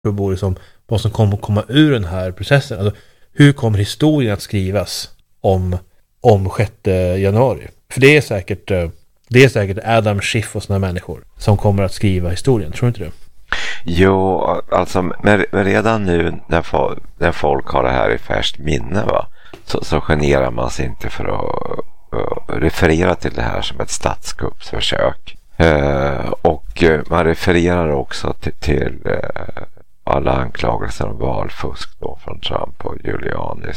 liksom, vad som kommer att komma ur den här processen. Alltså, hur kommer historien att skrivas om 6 januari? För det är säkert Adam Schiff och såna människor som kommer att skriva historien, tror du inte det? Jo, alltså men redan nu när folk har det här i färskt minne, va, så generar man sig inte för att referera till det här som ett statskuppsförsök. Och man refererar också till alla anklagelser om valfusk då från Trump och Giuliani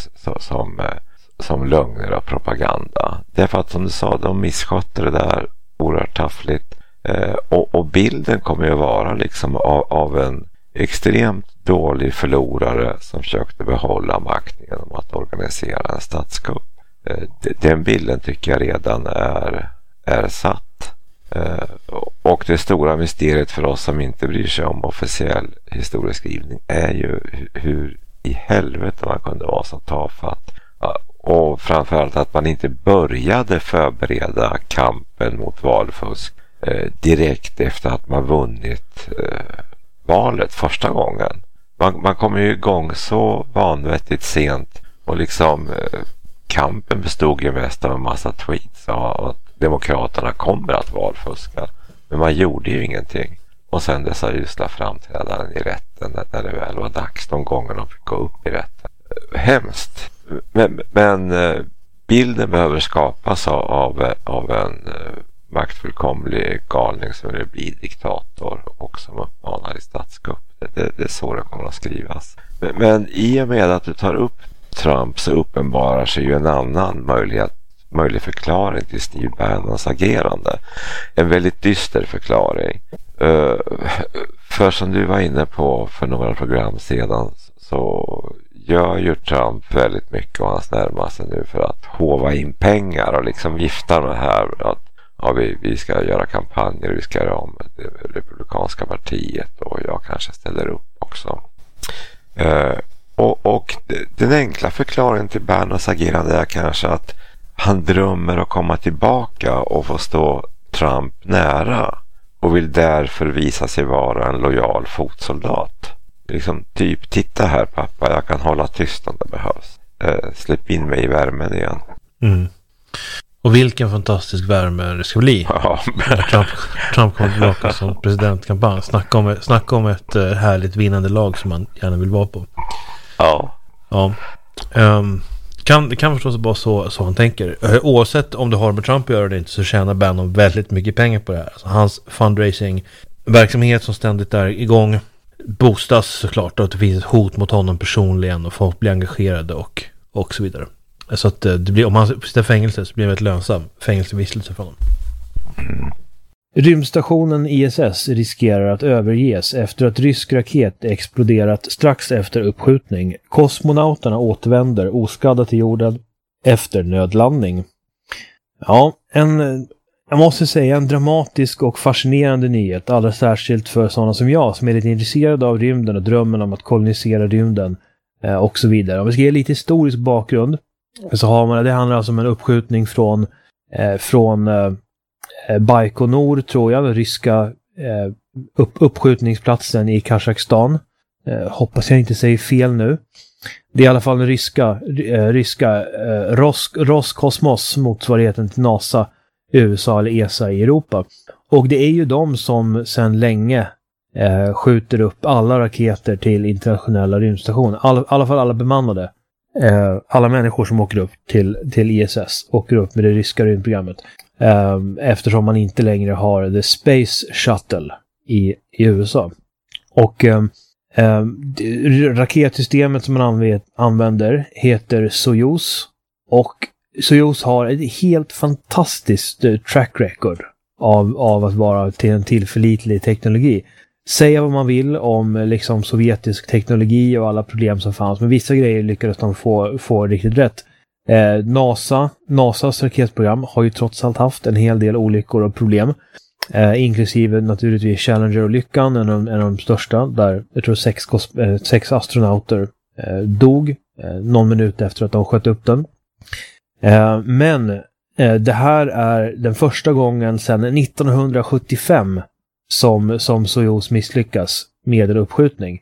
som lögner och propaganda. Därför att, som du sa, de misskötte det där oerhört taffligt. Och bilden kommer ju vara liksom av en extremt dålig förlorare som försökte behålla makten genom att organisera en statskupp. Den bilden tycker jag redan är satt. Och det stora mysteriet för oss som inte bryr sig om officiell historieskrivning är ju hur i helvete man kunde vara så tafatt. Och framförallt att man inte började förbereda kampen mot valfusk direkt efter att man vunnit valet första gången. Man kommer ju igång så vanvettigt sent, och liksom kampen bestod ju mest av en massa tweets och att demokraterna kommer att valfuska, men man gjorde ju ingenting. Och sen dessa usla framträdanden i rätten när det väl var dags, de gånger de fick gå upp i rätten. Hemskt. Men bilden behöver skapas av en maktfullkomlig galning som vill bli diktator och som uppmanar i statskupp. Det är så det kommer att skrivas. Men i och med att du tar upp Trump så uppenbarar sig ju en annan möjlig förklaring till Steve Bannons agerande. En väldigt dyster förklaring. För som du var inne på för några program sedan, så gör ju Trump väldigt mycket och hans närmaste nu för att hova in pengar och liksom vifta med här att vi ska göra kampanjer, vi ska göra om det republikanska partiet och jag kanske ställer upp också. Och den enkla förklaringen till Bannons agerande är kanske att han drömmer att komma tillbaka och få stå Trump nära och vill därför visa sig vara en lojal fotsoldat. Liksom typ, titta här pappa, jag kan hålla tyst om det behövs. Släpp in mig i värmen igen. Mm. Och vilken fantastisk värme det ska bli. Ja. Trump kommer tillbaka som presidentkampanj. Snacka om ett härligt vinnande lag som man gärna vill vara på. Ja. Det kan förstås vara så han tänker. Oavsett om det har med Trump att göra eller inte, så tjänar Bannon väldigt mycket pengar på det här. Alltså, hans fundraising-verksamhet som ständigt är igång boostas såklart, och att det finns ett hot mot honom personligen och folk blir engagerade och så vidare. Så att det blir, om han sitter i fängelse så blir det ett lönsam fängelsevistelse för honom. Rymdstationen ISS riskerar att överges efter att rysk raket exploderat strax efter uppskjutning. Kosmonauterna återvänder oskadda till jorden efter nödlandning. Ja, jag måste säga en dramatisk och fascinerande nyhet, allra särskilt för sådana som jag som är lite intresserade av rymden och drömmen om att kolonisera rymden och så vidare. Om vi ska ge lite historisk bakgrund, så har man, det handlar alltså om en uppskjutning från Baikonur, tror jag, den ryska uppskjutningsplatsen i Kazakstan. Hoppas jag inte säger fel nu. Det är i alla fall den ryska Roskosmos, motsvarigheten till NASA, USA eller ESA i Europa. Och det är ju de som sedan länge skjuter upp alla raketer till internationella rymdstationer. I alla fall alla bemannade. Alla människor som åker upp till ISS åker upp med det ryska rymdprogrammet. Eftersom man inte längre har The Space Shuttle i USA. Och raketsystemet som man använder heter Soyuz. Och Soyuz har ett helt fantastiskt track record av att vara till en tillförlitlig teknologi. Säga vad man vill om liksom sovjetisk teknologi och alla problem som fanns, men vissa grejer lyckades de få riktigt rätt. NASAs raketprogram har ju trots allt haft en hel del olyckor och problem, inklusive naturligtvis Challenger-olyckan, en av de största, där jag tror 6 astronauter dog någon minut efter att de sköt upp den. Men det här är den första gången sedan 1975 som Soyuz misslyckas med en uppskjutning.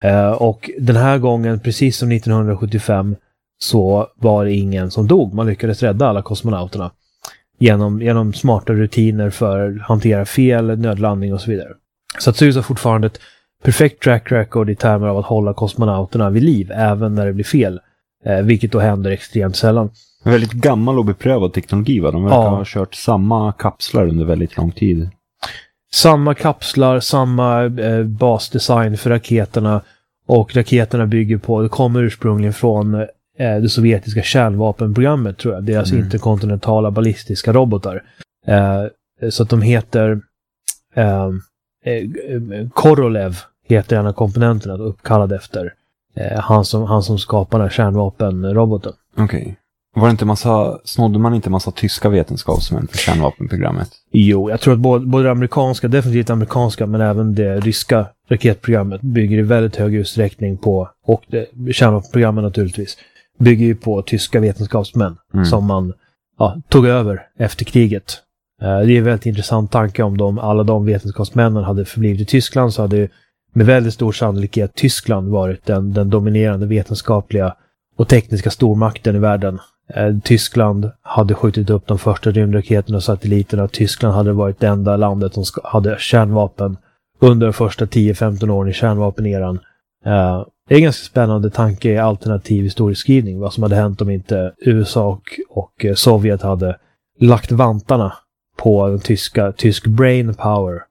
Och den här gången, precis som 1975, så var det ingen som dog. Man lyckades rädda alla kosmonauterna genom smarta rutiner för att hantera fel, nödlandning och så vidare. Så att Soyuz har fortfarande ett perfekt track record i termer av att hålla kosmonauterna vid liv även när det blir fel. Vilket då händer extremt sällan. En väldigt gammal och beprövad teknologi, va? De verkar ha kört samma kapslar under väldigt lång tid. Samma kapslar, samma basdesign för raketerna, och raketerna det kommer ursprungligen från det sovjetiska kärnvapenprogrammet, tror jag. Deras interkontinentala ballistiska robotar. Så att de heter Korolev heter en av komponenterna, uppkallad efter han som skapar den här kärnvapenroboten. Okej. Snodde man inte massa tyska vetenskapsmän för kärnvapenprogrammet? Jo, jag tror att både det amerikanska, definitivt amerikanska, men även det ryska raketprogrammet bygger i väldigt hög utsträckning på, och kärnvapenprogrammet naturligtvis, bygger ju på tyska vetenskapsmän som man tog över efter kriget. Det är en väldigt intressant tanke. Om alla de vetenskapsmännen hade förblivit i Tyskland, så hade med väldigt stor sannolikhet Tyskland varit den dominerande vetenskapliga och tekniska stormakten i världen. Tyskland hade skjutit upp de första rymdraketerna och satelliterna. Tyskland hade varit det enda landet som hade kärnvapen under de första 10-15 åren i kärnvapeneran. Det är en ganska spännande tanke i alternativ historieskrivning. Vad som hade hänt om inte USA och Sovjet hade lagt vantarna på den tysk brain power.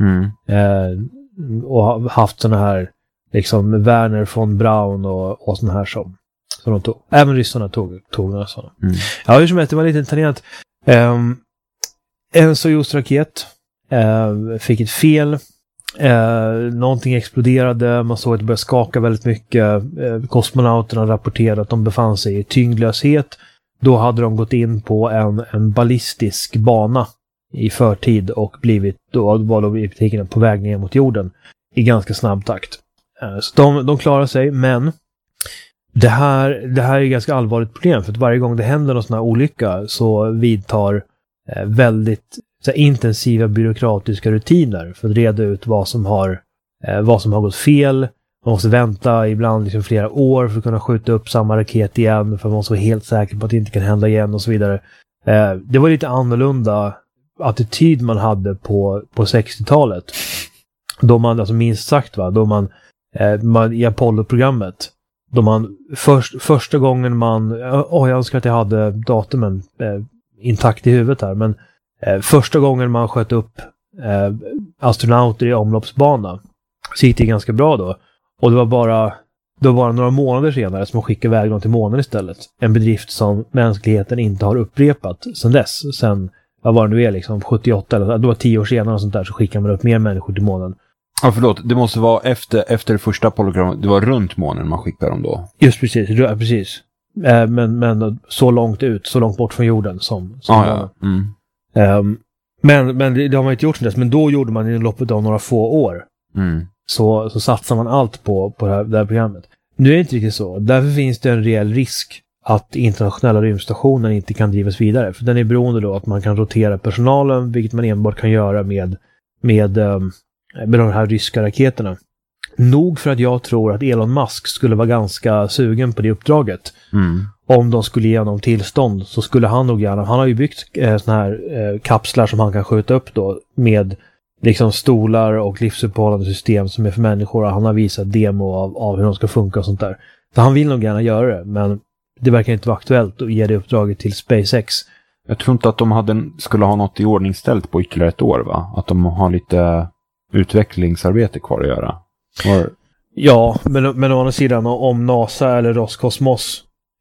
Och haft såna här liksom Werner von Braun och såna här som de tog. Även ryssarna tog några sådana. Ja, hur som helst, det var lite intressant. En Soyuz-raket fick ett fel. Någonting exploderade. Man såg att det började skaka väldigt mycket. Kosmonauterna rapporterade att de befann sig i tyngdlöshet. Då hade de gått in på en ballistisk bana i förtid och då var de i praktiken på väg ner mot jorden i ganska snabb takt. Så de klarar sig, men det här är ett ganska allvarligt problem, för att varje gång det händer någon sån här olycka så vidtar väldigt intensiva byråkratiska rutiner för att reda ut vad som har gått fel. Man måste vänta ibland liksom flera år för att kunna skjuta upp samma raket igen, för man måste vara helt säker på att det inte kan hända igen och så vidare. Det var lite annorlunda attityd man hade på 60-talet. Då man, alltså minst sagt då man i Apollo-programmet, då man första gången jag önskar att jag hade datumen intakt i huvudet här, men första gången man sköt upp astronauter i omloppsbana så gick det ganska bra då. Och det var bara några månader senare som man skickade iväg dem till månen istället. En bedrift som mänskligheten inte har upprepat sedan dess. Sen, vad var det nu är, liksom 78 eller då var 10 år senare och sånt där, så skickade man upp mer människor till månen. Ja, förlåt. Det måste vara efter det första Apollo-programmet. Det var runt månen man skickade dem då. Just precis. Men så långt bort från jorden som ja. Men det har man inte gjort sedan dess. Men då gjorde man i loppet av några få år. Så satsar man allt på det här programmet. Nu är det inte riktigt så. Därför finns det en reell risk att internationella rymdstationen inte kan drivas vidare. För den är beroende då att man kan rotera personalen, vilket man enbart kan göra med de här ryska raketerna. Nog för att jag tror att Elon Musk skulle vara ganska sugen på det uppdraget. Om de skulle ge honom tillstånd så skulle han nog gärna. Han har ju byggt såna här kapslar som han kan skjuta upp då med liksom stolar och livsuppehållande system som är för människor. Han har visat demo av hur de ska funka och sånt där. Så han vill nog gärna göra det, men det verkar inte vara aktuellt att ge det uppdraget till SpaceX. Jag tror inte att de skulle ha något i ordningställt på ytterligare ett år, va? Att de har lite utvecklingsarbete kvar att göra. Ja, men å andra sidan, om NASA eller Roskosmos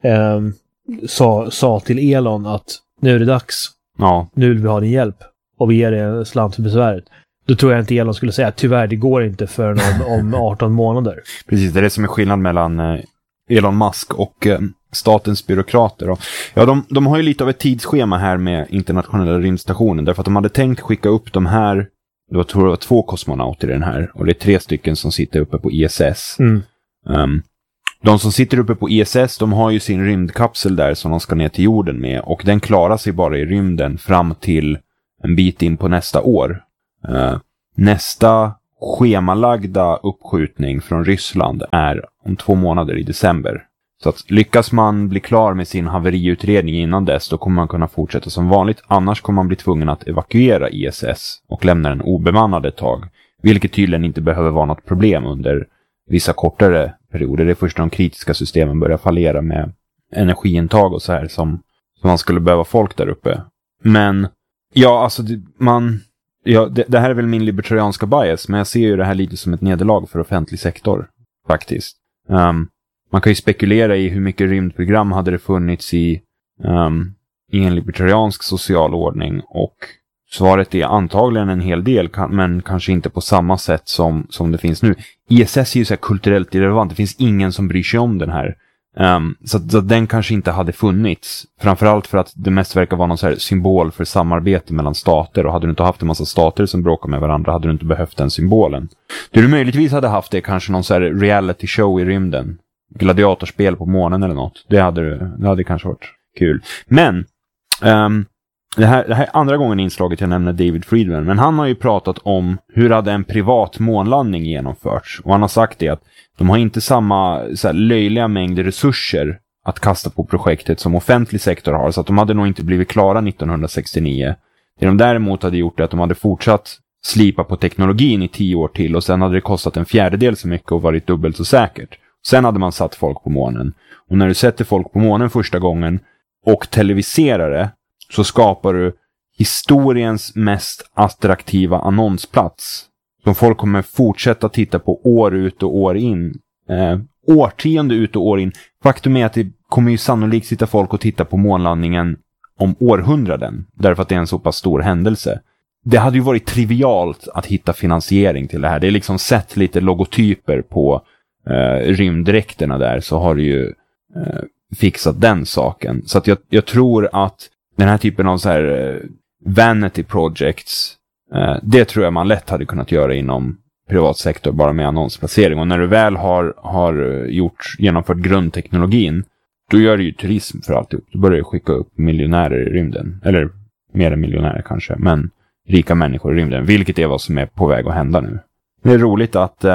sa till Elon att nu är det dags. Ja. Nu vill vi ha din hjälp. Och vi ger dig en slant för besväret. Då tror jag inte Elon skulle säga tyvärr, det går inte förrän om 18 månader. Precis, det är det som är skillnad mellan Elon Musk och statens byråkrater. Ja, de har ju lite av ett tidsschema här med internationella rymdstationen. Därför att de hade tänkt skicka upp de här, jag tror det var 2 kosmonauter i den här. Och det är 3 stycken som sitter uppe på ISS. De som sitter uppe på ISS, de har ju sin rymdkapsel där som de ska ner till jorden med. Och den klarar sig bara i rymden fram till en bit in på nästa år. Nästa schemalagda uppskjutning från Ryssland är om 2 månader i december. Så att lyckas man bli klar med sin haveriutredning innan dess, då kommer man kunna fortsätta som vanligt. Annars kommer man bli tvungen att evakuera ISS och lämna den obemannad ett tag. Vilket tydligen inte behöver vara något problem under vissa kortare perioder. Det är först när de kritiska systemen börjar fallera med energiintag och så här som man skulle behöva folk där uppe. Men ja, alltså det här är väl min libertarianska bias, men jag ser ju det här lite som ett nederlag för offentlig sektor faktiskt. Man kan ju spekulera i hur mycket rymdprogram hade det funnits i en libertariansk social ordning, och svaret är antagligen en hel del, men kanske inte på samma sätt som det finns nu. ISS är ju så här kulturellt irrelevant, det finns ingen som bryr sig om den här. Så den kanske inte hade funnits. Framförallt för att det mest verkar vara någon så här symbol för samarbete mellan stater, och hade du inte haft en massa stater som bråkar med varandra hade du inte behövt den symbolen. Det du möjligtvis hade haft är kanske någon så här reality show i rymden. Gladiatorspel på månen eller något. Det hade kanske varit kul. Men det här är andra gången inslaget jag nämner David Friedman, men han har ju pratat om hur hade en privat månlandning genomförts, och han har sagt det att de har inte samma så här löjliga mängder resurser att kasta på projektet som offentlig sektor har, så att de hade nog inte blivit klara 1969. Det de däremot hade gjort är att de hade fortsatt slipa på teknologin i 10 år till, och sen hade det kostat 1/4 så mycket och varit dubbelt så säkert. Sen hade man satt folk på månen. Och när du sätter folk på månen första gången och televiserar det, så skapar du historiens mest attraktiva annonsplats. Som folk kommer fortsätta titta på år ut och år in. Årtionde ut och år in. Faktum är att det kommer ju sannolikt sitta folk och titta på månlandningen om århundraden. Därför att det är en så pass stor händelse. Det hade ju varit trivialt att hitta finansiering till det här. Det är liksom sett lite logotyper på rymddräkterna där, så har du ju fixat den saken. Så att jag tror att den här typen av så här vanity projects, det tror jag man lätt hade kunnat göra inom privat sektor bara med annonsplacering. Och när du väl har genomfört grundteknologin, då gör du ju turism för alltihop. Du börjar ju skicka upp miljonärer i rymden. Eller mer än miljonärer kanske, men rika människor i rymden. Vilket är vad som är på väg att hända nu. Det är roligt att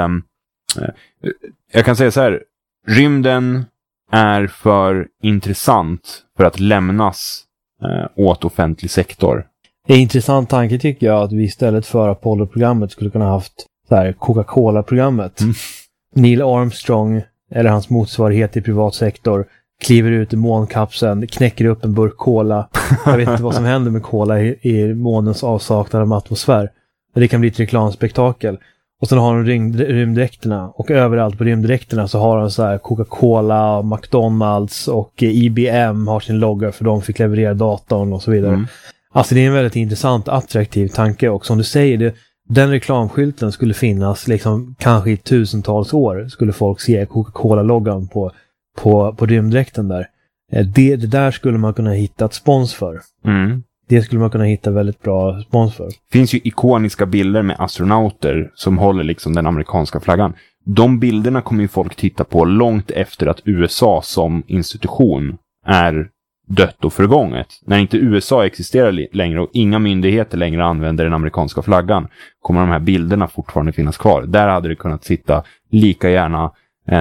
jag kan säga så här, rymden är för intressant för att lämnas åt offentlig sektor. Det är en intressant tanke tycker jag, att vi istället för Apollo-programmet skulle kunna haft så här Coca-Cola-programmet. Neil Armstrong, eller hans motsvarighet i privat sektor, kliver ut i månkapseln, knäcker upp en burk cola. Jag vet inte vad som händer med cola i månens avsaknad av atmosfär. Men det kan bli ett reklamspektakel. Och sen har de rymddräkterna, och överallt på rymddräkterna så har de så här Coca-Cola, McDonalds och IBM har sin logga för de fick leverera datorn och så vidare. Alltså det är en väldigt intressant, attraktiv tanke, och som du säger, den reklamskylten skulle finnas liksom kanske i tusentals år skulle folk se Coca-Cola-loggan på rymddräkten där. Det där skulle man kunna hitta ett spons för. Det skulle man kunna hitta väldigt bra spons för. Det finns ju ikoniska bilder med astronauter som håller liksom den amerikanska flaggan. De bilderna kommer ju folk titta på långt efter att USA som institution är dött och förgånget. När inte USA existerar längre och inga myndigheter längre använder den amerikanska flaggan, kommer de här bilderna fortfarande finnas kvar. Där hade det kunnat sitta lika gärna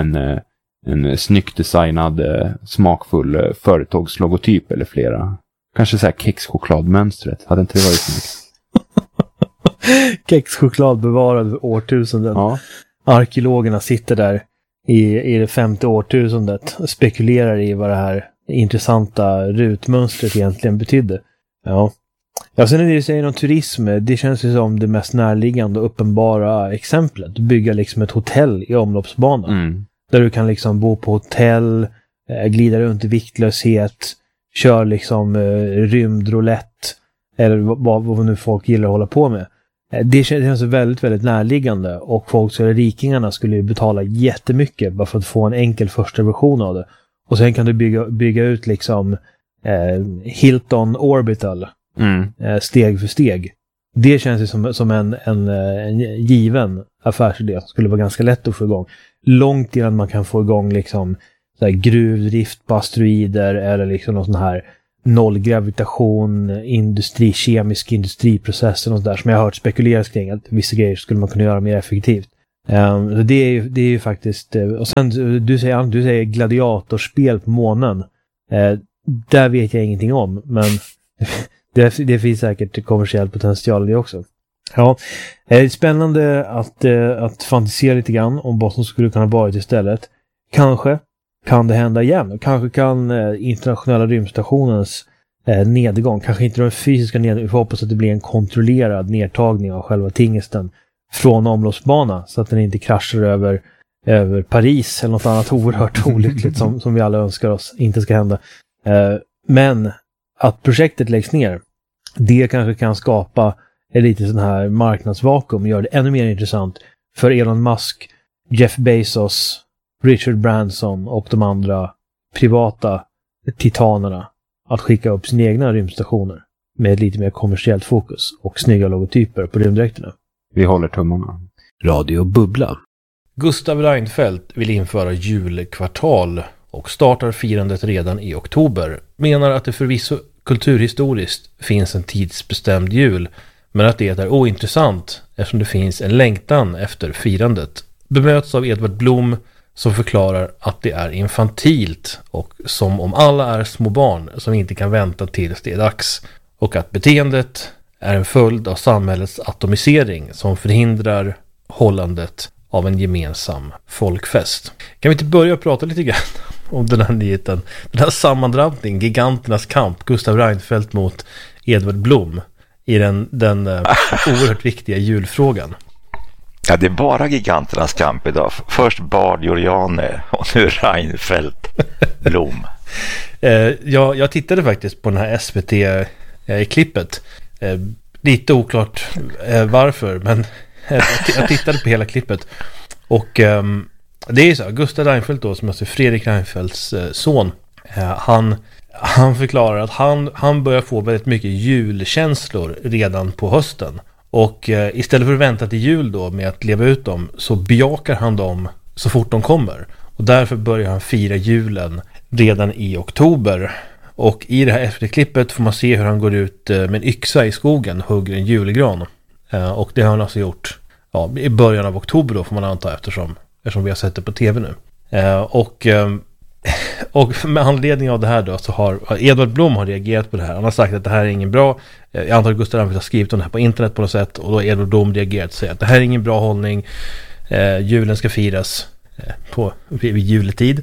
en snyggt designad, smakfull företagslogotyp eller flera. Kanske så här kexchokladmönstret. Hade inte det varit snyggt? Kexchoklad bevarad årtusenden. Ja. Arkeologerna sitter där i det 50:e årtusendet och spekulerar i vad det här intressanta rutmönstret egentligen betydde. Ja. Sen är det ju säger om turism, det känns ju som det mest närliggande och uppenbara exemplet. Bygga liksom ett hotell i omloppsbanan. Där du kan liksom bo på hotell, glida runt i viktlöshet, kör liksom rymdroulette eller vad nu folk gillar att hålla på med. Det känns väldigt, väldigt närliggande, och folk så rikingarna skulle ju betala jättemycket bara för att få en enkel första version av det. Och sen kan du bygga ut liksom Hilton Orbital steg för steg. Det känns ju som en given affärsidé som skulle vara ganska lätt att få igång. Långt innan man kan få igång liksom så här gruvdrift på asteroider eller liksom någon sån här nollgravitation, kemisk industriprocessen och sådär som jag har hört spekuleras kring att vissa grejer skulle man kunna göra mer effektivt. Det är ju faktiskt, och sen du säger gladiatorspel på månen. Där vet jag ingenting om, men det finns säkert kommersiell potential i det också. Ja, det är spännande att fantisera lite grann om vad som skulle kunna vara istället. Kanske kan det hända igen. Kanske kan internationella rymdstationens nedgång, kanske inte den fysiska nedgången, vi får hoppas att det blir en kontrollerad nedtagning av själva tingesten från omloppsbana så att den inte kraschar över Paris eller något annat oerhört olyckligt som vi alla önskar oss inte ska hända. Men att projektet läggs ner, det kanske kan skapa ett lite sån här marknadsvakuum och gör det ännu mer intressant för Elon Musk, Jeff Bezos, Richard Branson och de andra privata titanerna att skicka upp sina egna rymdstationer med lite mer kommersiellt fokus och snygga logotyper på rymddräkterna. Vi håller tummarna. Radio Bubbla. Gustav Reinfeldt vill införa julkvartal och startar firandet redan i oktober. Menar att det förvisso kulturhistoriskt finns en tidsbestämd jul, men att det är ointressant eftersom det finns en längtan efter firandet. Bemöts av Edvard Blom som förklarar att det är infantilt och som om alla är små barn som inte kan vänta tills det är dags, och att beteendet är en följd av samhällets atomisering som förhindrar hållandet av en gemensam folkfest. Kan vi inte börja prata lite grann om den här nyheten, den här sammandrabbningen, giganternas kamp, Gustav Reinfeldt mot Edvard Blom i den oerhört viktiga julfrågan. Ja, det är bara giganternas kamp idag. Först Bard Joriane och nu Reinfeldt Blom. Jag tittade faktiskt på den här SVT-klippet. Lite oklart varför, men jag tittade på hela klippet. Och det är så, Gustav Reinfeldt då, som är Fredrik Reinfeldts son, han förklarar att han börjar få väldigt mycket julkänslor redan på hösten. Och istället för att vänta till jul då med att leva ut dem, så bejakar han dem så fort de kommer. Och därför börjar han fira julen redan i oktober. Och i det här SVT-klippet får man se hur han går ut med en yxa i skogen och hugger en julgran. Och det har han alltså gjort i början av oktober då, får man anta, eftersom vi har sett det på tv nu. Och med anledning av det här då så har Edvard Blom har reagerat på det här. Han har sagt att det här är ingen bra. Jag antar att Gustav Reinfeldt har skrivit om det här på internet på något sätt, och då har Edvard Blom reagerat och säger att det här är ingen bra hållning. Julen ska firas vid juletid.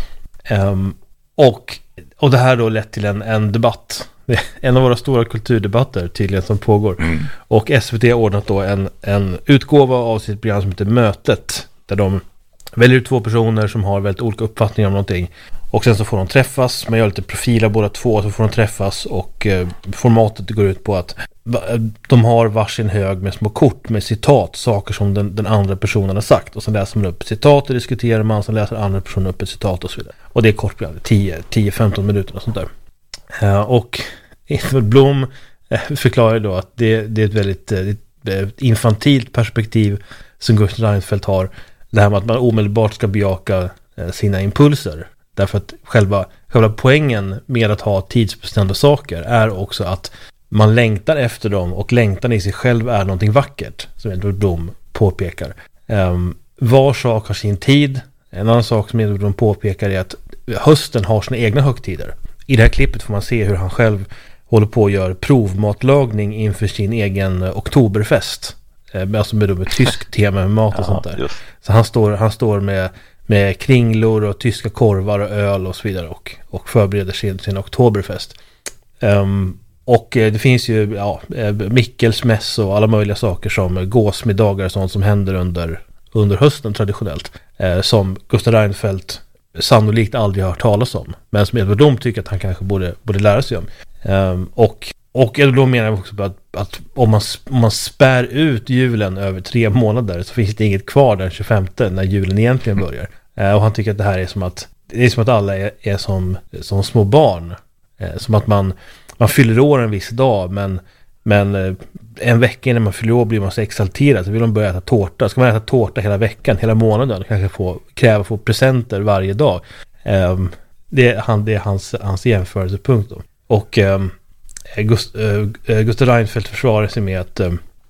Och det här då lett till en debatt. En av våra stora kulturdebatter tydligen som pågår. Och SVT har ordnat då en utgåva av sitt program som heter Mötet, där de väljer ut 2 personer som har väldigt olika uppfattningar om någonting. Och sen så får de träffas, man gör lite profiler båda två, så får de träffas, och formatet går ut på att de har varsin hög med små kort med citat, saker som den andra personen har sagt, och sen läser man upp citat och diskuterar man, sen läser andra personen upp ett citat och så vidare. Och det är kort program, 10-15 minuter och sånt där. Och Edvard Blom förklarar då att det är ett väldigt infantilt perspektiv som Gustav Reinfeldt har. Det här med att man omedelbart ska bejaka sina impulser. Därför att själva poängen med att ha tidsbestämda saker är också att man längtar efter dem, och längtan i sig själv är någonting vackert, som Edvard Blom påpekar. Var sak har sin tid. En annan sak som Edvard Blom påpekar är att hösten har sina egna högtider. I det här klippet får man se hur han själv håller på att göra provmatlagning inför sin egen oktoberfest. Alltså med tysk tema med mat och sånt där. Just. Så han står med kringlor och tyska korvar och öl och så vidare och förbereder sin oktoberfest. Och det finns ju Mikkelsmäss och alla möjliga saker som gåsmiddagar och sånt som händer under hösten traditionellt, som Gustav Reinfeldt sannolikt aldrig har hört talas om, men som Edvard Blom tycker att han kanske borde lära sig om. Och Edvard Blom menar också på att om man spär ut julen över 3 månader, så finns det inget kvar den 25 när julen egentligen börjar. Och han tycker att det här är som att alla är som små barn. Som att man fyller år en viss dag, men en vecka innan man fyller år blir man så exalterad, så vill man börja äta tårta. Ska man äta tårta hela veckan, hela månaden, kanske kräva få presenter varje dag. Det är hans jämförelsepunkt då. Och Gustav Reinfeldt försvarar sig med att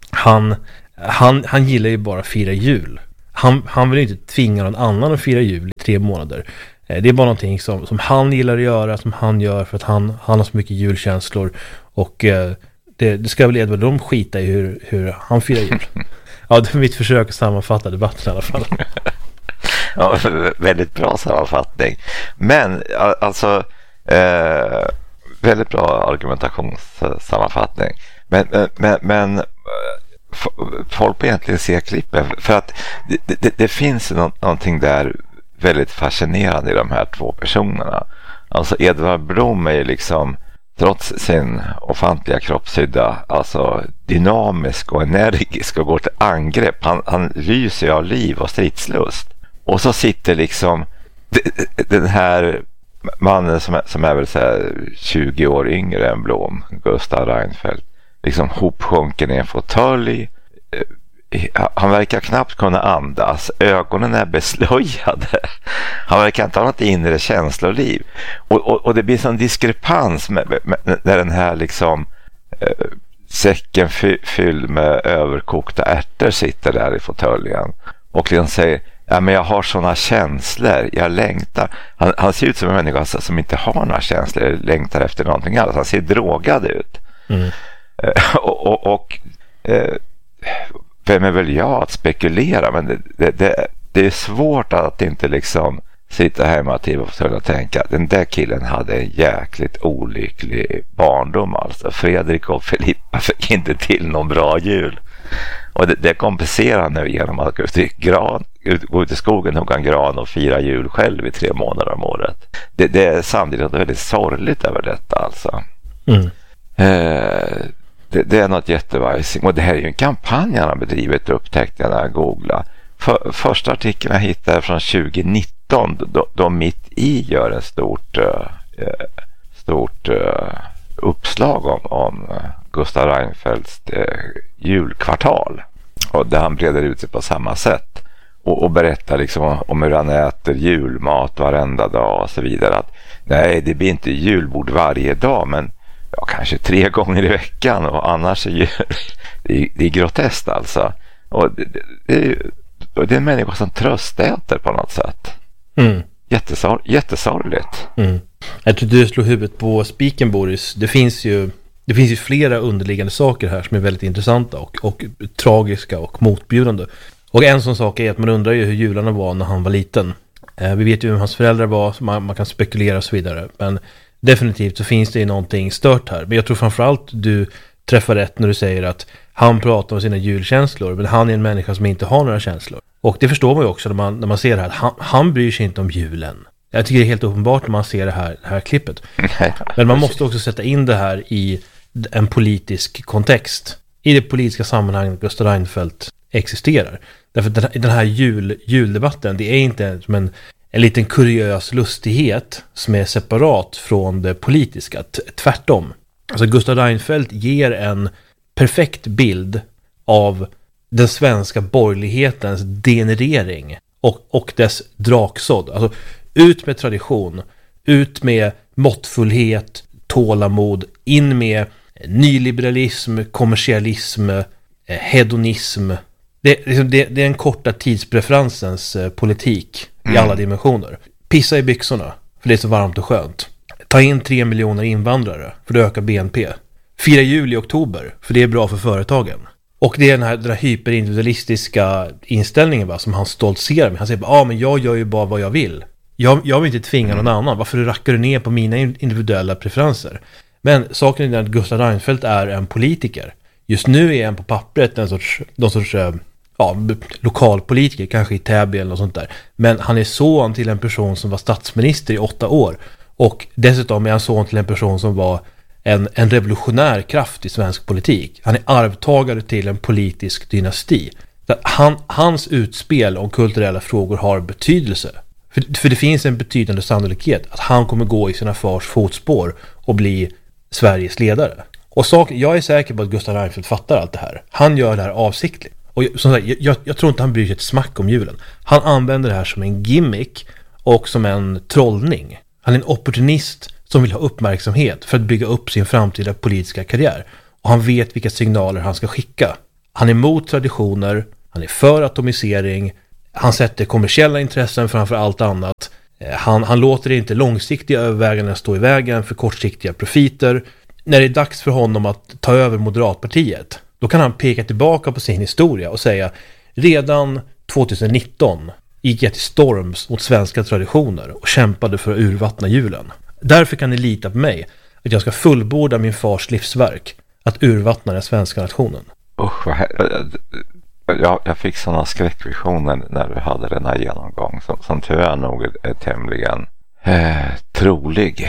han gillar ju bara att fira jul. Han vill inte tvinga någon annan att fira jul i 3 månader. Det är bara någonting som han gillar att göra, som han gör för att han har så mycket julkänslor. Och det ska väl Edvard Blom skita i hur han firar jul. Ja, det är mitt försök att sammanfatta debatten i alla fall. Ja, väldigt bra sammanfattning. Men alltså väldigt bra argumentationssammanfattning. Men folk på egentligen ser klippen, för att det finns någonting där väldigt fascinerande i de här 2 personerna. Alltså Edvard Blom är liksom, trots sin ofantliga kroppshydda, alltså dynamisk och energisk och går till angrepp. Han lyser av liv och stridslust. Och så sitter liksom den här mannen som är väl så här 20 år yngre än Blom, Gustav Reinfeldt, liksom hopsjunken i en fåtölj. Han verkar knappt kunna andas. Ögonen är beslöjade. Han verkar inte ha något inre känsloliv. Och det blir sån diskrepans när den här liksom säcken fylld med överkokta ärtor sitter där i fåtöljen och liksom säger: ja, men jag har såna känslor, jag längtar. Han ser ut som en människa som inte har några känslor, längtar efter någonting alls. Han ser drogad ut. Vem är väl jag att spekulera, men det är svårt att inte liksom sitta hemma och tänka att den där killen hade en jäkligt olycklig barndom. Alltså Fredrik och Filippa fick inte till någon bra jul, och det kompenserar han nu genom att gå ut i skogen, hugga en gran och fira jul själv i 3 månader om året. Det är samtidigt väldigt sorgligt över detta alltså. Det är något jättevajsing. Och det här är ju en kampanj han har bedrivit, upptäckte jag när jag googlade. Första artikeln jag hittade från 2019, då Mitt i gör en stort uppslag om Gustav Reinfeldts julkvartal. Och där han breder ut sig på samma sätt. Och berättar liksom om hur han äter julmat varenda dag och så vidare. Att nej, det blir inte julbord varje dag, men kanske 3 gånger i veckan, och annars är det är groteskt alltså. Och det är en människa som tröstäter på något sätt. Jättesorgligt. Jag tror du slår huvudet på spiken, Boris. Det finns ju flera underliggande saker här som är väldigt intressanta och tragiska och motbjudande. Och en sån sak är att man undrar ju hur jularna var när han var liten. Vi vet ju hur hans föräldrar var, så man kan spekulera och så vidare. Men definitivt så finns det ju någonting stört här. Men jag tror framförallt du träffar rätt när du säger att han pratar om sina julkänslor, men han är en människa som inte har några känslor. Och det förstår man ju också när man ser det här. Han bryr sig inte om julen. Jag tycker det är helt uppenbart när man ser det här klippet. Men man måste också sätta in det här i en politisk kontext. I det politiska sammanhanget Gustav Reinfeldt existerar. Därför den här juldebatten, det är inte som en liten kuriös lustighet som är separat från det politiska. Tvärtom. Alltså Gustav Reinfeldt ger en perfekt bild av den svenska borgerlighetens degenerering och dess draksådd. Alltså ut med tradition, ut med måttfullhet, tålamod, in med nyliberalism, kommersialism, hedonism. Det är en korta tidspreferensens politik i alla dimensioner. Pissa i byxorna, för det är så varmt och skönt. Ta in 3 miljoner invandrare, för det ökar BNP. Fira jul i oktober, för det är bra för företagen. Och det är den här hyperindividualistiska inställningen som han stoltserar med. Han säger men jag gör ju bara vad jag vill. Jag vill inte tvinga någon annan. Varför rackar du ner på mina individuella preferenser? Men saken är att Gustav Reinfeldt är en politiker. Just nu är han på pappret någon sorts lokalpolitiker, kanske i Täby eller något sånt där. Men han är son till en person som var statsminister i 8 år. Och dessutom är han son till en person som var en revolutionär kraft i svensk politik. Han är arvtagare till en politisk dynasti. Så hans utspel om kulturella frågor har betydelse. För det finns en betydande sannolikhet att han kommer gå i sina fars fotspår och bli Sveriges ledare. Och jag är säker på att Gustav Reinfeldt fattar allt det här. Han gör det här avsiktligt. Och som sagt, jag tror inte han bryr sig ett smack om julen. Han använder det här som en gimmick och som en trollning. Han är en opportunist som vill ha uppmärksamhet för att bygga upp sin framtida politiska karriär. Och han vet vilka signaler han ska skicka. Han är emot traditioner, han är för atomisering, han sätter kommersiella intressen framför allt annat. Han låter inte långsiktiga överväganden stå i vägen för kortsiktiga profiter. När det är dags för honom att ta över Moderatpartiet, då kan han peka tillbaka på sin historia och säga: redan 2019 gick jag till storms mot svenska traditioner och kämpade för att urvattna julen. Därför kan ni lita på mig att jag ska fullborda min fars livsverk, att urvattna den svenska nationen. Jag fick sådana skräckvisioner när du hade den här genomgång som tyvärr nog är tämligen trolig.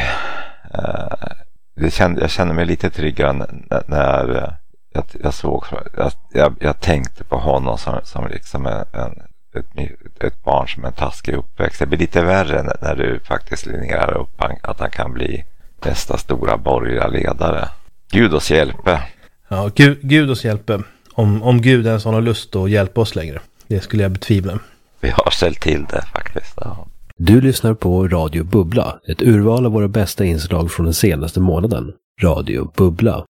Jag kände mig lite triggad när jag såg jag tänkte på honom som liksom ett barn som en taskig uppväxt. Det blir lite värre när du faktiskt linjerar upp att han kan bli nästa stora borgerliga ledare. Gud oss hjälpe. Ja, Gud oss hjälpe. Om Gud ens har lust att hjälpa oss längre. Det skulle jag betvivla. Vi har ställt till det faktiskt. Ja. Du lyssnar på Radio Bubbla, ett urval av våra bästa inslag från den senaste månaden. Radio Bubbla.